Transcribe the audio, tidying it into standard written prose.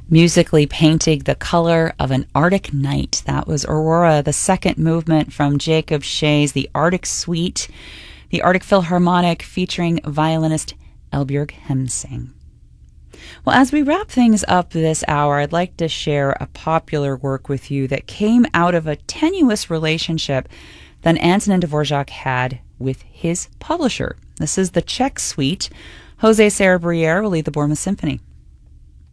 musically painting the color of an Arctic night. That was Aurora, the second movement from Jacob Shays, the Arctic Suite, the Arctic Philharmonic featuring violinist Elbjørg Hemsing. Well, as we wrap things up this hour, I'd like to share a popular work with you that came out of a tenuous relationship that Antonin Dvorak had with his publisher. This is the Czech Suite. Jose Sarabriere will lead the Bournemouth Symphony.